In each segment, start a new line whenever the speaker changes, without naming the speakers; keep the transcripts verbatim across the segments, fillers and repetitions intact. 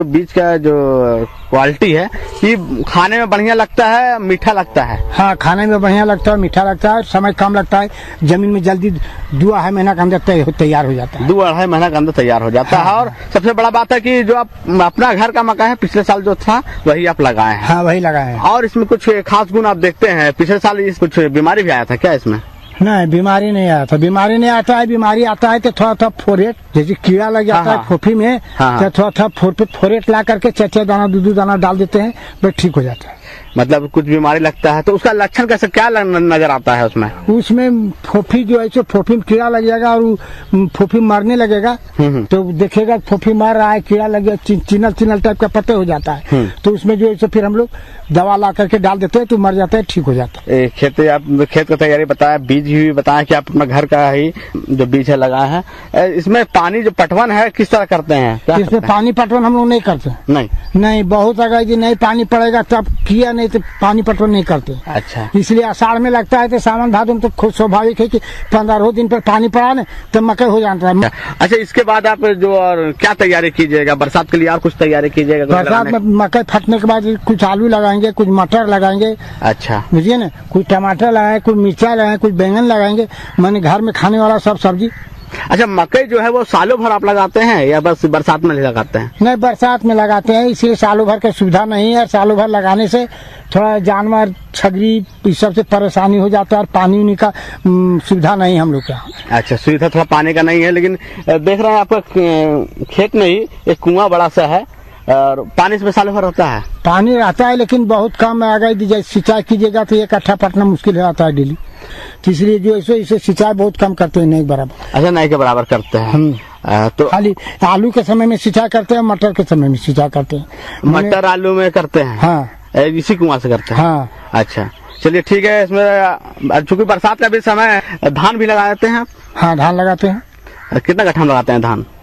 बीज का जो क्वालिटी है ये खाने में बढ़िया लगता है, मीठा लगता है।
हाँ, खाने में बढ़िया लगता है, मीठा लगता है, समय कम लगता है, जमीन में जल्दी दो अढ़ाई महीना के अंदर तैयार हो जाता है।
दो अढ़ाई महीना के अंदर तैयार हो जाता
हाँ,
है। और सबसे बड़ा बात है कि जो आप अपना घर का मक्का है पिछले साल जो था वही आप लगाए हैं।
हाँ, वही लगाए हैं।
और इसमें कुछ खास गुण आप देखते हैं? पिछले साल इस कुछ बीमारी भी आया था क्या इसमें?
नहीं, बीमारी नहीं आया था। बीमारी नहीं आता है, बीमारी आता है तो थोड़ा थोड़ा फोरेट, जैसे कीड़ा लग जाता
हाँ,
है फोफी में,
हाँ,
तो थोड़ा थोड़ा फोर, फोरेट ला करके चार चार दाना दो दो दाना डाल देते हैं, बस ठीक हो जाता है।
मतलब कुछ बीमारी लगता है तो उसका लक्षण कैसे क्या नजर आता है उसमें?
उसमें फोफी जो है सो फोफी में कीड़ा लग जाएगा और फोफी मरने लगेगा, तो देखेगा फोफी मर रहा है, कीड़ा लग गया, चिनल चिनल टाइप का पत्ते हो जाता है, तो उसमें जो है सो फिर हम लोग दवा ला करके डाल देते हैं तो मर जाता है, ठीक हो जाता है।
खेती आप खेत का तैयारी बताया, बीज भी बताया कि आप अपना घर का ही जो बीज है लगाए हैं। इसमें पानी जो पटवन है किस तरह करते हैं?
इसमें पानी पटवन हम लोग नहीं करते।
नहीं
नहीं, बहुत अगर जी नहीं पानी पड़ेगा तब किया, नहीं तो पानी पटवन नहीं करते।
अच्छा,
इसलिए आषाढ़ में लगता है तो सावन भादो में तो खुद स्वाभाविक है कि पंद्रह दिन पर पानी पड़ा न तो मकई हो जाता है।
अच्छा, इसके बाद आप जो और क्या तैयारी कीजिएगा बरसात के लिए? और कुछ तैयारी कीजिएगा?
बरसात में मकई फटने के बाद कुछ आलू लगाएंगे, कुछ मटर लगाएंगे।
अच्छा,
बुझिए ना, कुछ टमाटर लगाए, कुछ मिर्चा लगाए, कुछ बैंगन लगाएंगे, मैंने घर में खाने वाला सब सब्जी।
अच्छा, मकई जो है वो सालों भर आप लगाते हैं या बस बरसात में लगाते हैं?
नहीं, बरसात में लगाते हैं, इसलिए सालों भर की सुविधा नहीं है। सालों भर लगाने से थोड़ा जानवर छगरी इस सब से परेशानी हो जाता है और पानी उनी का सुविधा नहीं हम लोग का।
अच्छा, सुविधा थोड़ा पानी का नहीं है, लेकिन देख रहे हैं आपका खेत में ही एक कुआं बड़ा सा है और पानी इसमें सालों भर रहता है?
पानी रहता है लेकिन बहुत कम है। अगर जैसे सिंचाई कीजिएगा तो एक अट्ठा पटना मुश्किल रहता है डेली, तो इसलिए जो इसे इसे सिंचाई बहुत कम करते हैं, नहीं बराबर।
अच्छा, नहीं के बराबर करते हैं हम। तो
खाली आलू के समय में सिंचाई करते हैं, मटर के समय में सिंचाई करते हैं।
मटर आलू में करते हैं?
हाँ,
इसी कुआं से करते हैं।
हाँ।
अच्छा, चलिए ठीक है। इसमें चूंकि बरसात का भी समय है, धान भी लगा देते हैं आप?
हाँ, धान लगाते हैं।
कितना गठा लगाते हैं धान?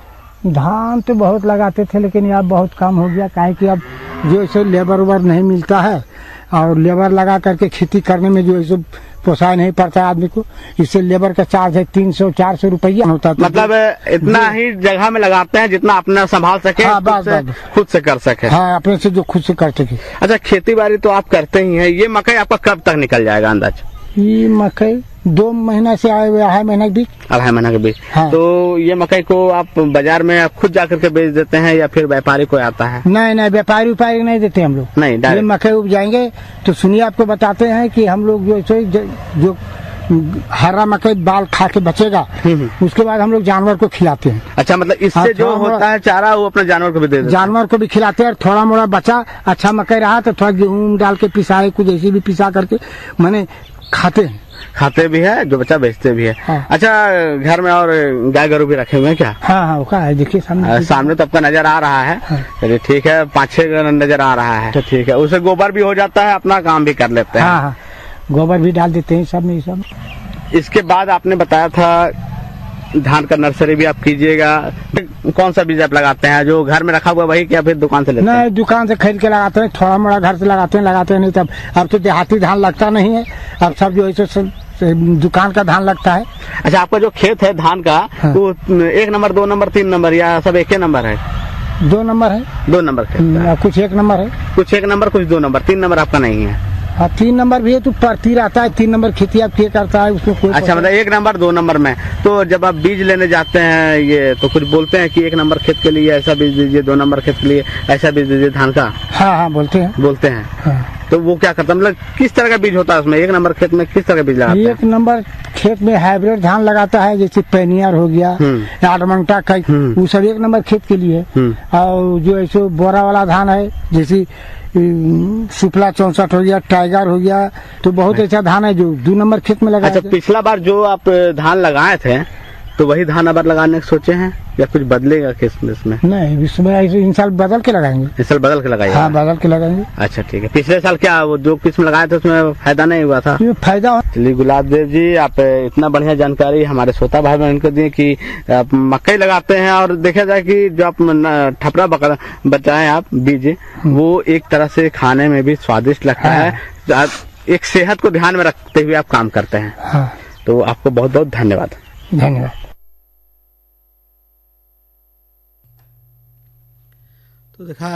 धान तो बहुत लगाते थे लेकिन अब बहुत कम हो गया, काहे कि अब जो ऐसे लेबर उबर नहीं मिलता है और लेबर लगा करके खेती करने में जो ऐसे पोसाय नहीं पड़ता है आदमी को, इससे लेबर का चार्ज है तीन सौ चार सौ रुपया होता है।
मतलब इतना ही जगह में लगाते हैं जितना अपना संभाल सके।
हाँ,
खुद, से, खुद से कर सके।
हाँ, अपने से जो खुद से कर सके।
अच्छा, खेती बाड़ी तो आप करते ही हैं, ये मकई आपका कब तक निकल जाएगा अंदाज?
ये मकई दो महीना से आए हुए अढ़ाई महीना के बीच।
अढ़ाई महीना के बीच। हाँ। तो ये मकई को आप बाजार में आप खुद जाकर के बेच देते हैं या फिर व्यापारी कोई आता है?
नहीं नहीं, व्यापारी व्यापारी नहीं देते हम लोग।
नहीं,
ये मकई उग जाएंगे तो सुनिए आपको बताते हैं कि हम लोग जो जो हरा मकई बाल खा के बचेगा उसके बाद हम लोग जानवर को खिलाते हैं।
अच्छा, मतलब इससे जो होता है चारा वो अपने जानवर को भी दे देते हैं? जानवर
को भी खिलाते हैं। और थोड़ा मोड़ा बचा अच्छा मकई रहा तो थोड़ा गेहूँ डाल के पिसाए, कुछ ऐसी भी पिसा करके मैंने खाते हैं।
खाते भी है, जो बच्चा बेचते भी है। हाँ। अच्छा, घर में और गाय गरु भी रखे हुए हैं क्या?
हाँ हाँ, वो है, देखिए सामने
सामने तो आपका नजर आ रहा है। चलिए हाँ। ठीक है, पाँच छह नजर आ रहा है। तो ठीक है, उसे गोबर भी हो जाता है, अपना काम भी कर लेते हैं।
हाँ हाँ, गोबर भी डाल देते हैं सब में सब।
इसके बाद आपने बताया था धान का नर्सरी भी आप कीजिएगा। कौन सा बीज आप लगाते हैं? जो घर में रखा हुआ वही क्या फिर दुकान से लेते हैं?
नहीं, दुकान से खरीद के लगाते हैं, थोड़ा मोड़ा घर से लगाते हैं लगाते हैं नहीं तब। अब तो देहाती धान लगता नहीं है, अब सब जो है दुकान का धान लगता है।
अच्छा, आपका जो खेत है धान का हाँ। वो एक नंबर, दो नंबर, तीन नंबर या सब एक ही नंबर है?
दो नंबर है।
दो नंबर खेत?
कुछ एक नंबर है,
कुछ एक नंबर, कुछ दो नंबर, तीन नंबर आपका नहीं है?
हाँ, तीन नंबर भी है तो परती रहता है, तीन नंबर खेती आप क्या करता है उसमें कोई।
अच्छा, मतलब एक नंबर दो नंबर में। तो जब आप बीज लेने जाते हैं ये तो कुछ बोलते हैं कि एक नंबर खेत के लिए ऐसा बीज दीजिए, दो नंबर खेत के लिए ऐसा बीज दीजिए धान का?
हाँ हाँ, बोलते हैं बोलते हैं
हाँ। तो वो क्या करता है, मतलब किस तरह का बीज होता है उसमें? एक नंबर खेत में किस तरह का बीज लगाता है?
एक नंबर खेत में हाइब्रिड धान लगाता है, जैसे पेनियर हो गया, आडमंटा का, वो सब एक नंबर खेत के लिए। और जो ऐसे बोरा वाला धान है जैसे शुक्ला चौसठ हो गया, टाइगर हो गया, तो बहुत अच्छा धान है जो दो नंबर खेत में लगा।
अच्छा, पिछला बार जो आप धान लगाए थे तो वही धान अब लगाने सोचे हैं या कुछ बदलेगा किस्म इसमें?
नहीं, इसमें इन साल बदल के लगाएंगे।
इस साल बदल के लगाएंगे?
हाँ, बदल के लगाएंगे।
अच्छा ठीक है। पिछले साल क्या वो जो किस्म लगाए थे उसमें फायदा नहीं हुआ था?
फायदा।
चलिए गुलाब देव जी, आप इतना बढ़िया जानकारी हमारे श्रोता भाई बहन को दिए कि आप मकई लगाते हैं और देखा जाए कि जो आप ठपरा बताए आप बीज, वो एक तरह से खाने में भी स्वादिष्ट लगता है। एक सेहत को ध्यान में रखते हुए आप काम करते हैं, तो आपको बहुत बहुत धन्यवाद।
धन्यवाद।
तो देखा